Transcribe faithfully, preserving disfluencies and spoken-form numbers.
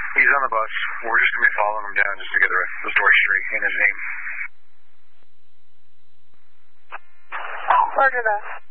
He's on the bus. We're just going to be following him down just to get the rest of the story straight in his name. Roger that.